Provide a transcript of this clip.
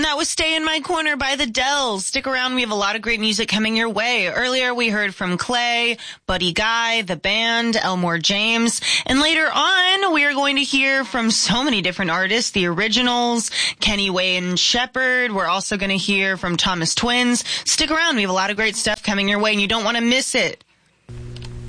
that was Stay in My Corner by the Dells. Stick around. We have a lot of great music coming your way. Earlier, we heard from Clay, Buddy Guy, The Band, Elmore James. And later on, we are going to hear from so many different artists. The Originals, Kenny Wayne Shepherd. We're also going to hear from Thomas Twins. Stick around. We have a lot of great stuff coming your way, and you don't want to miss it.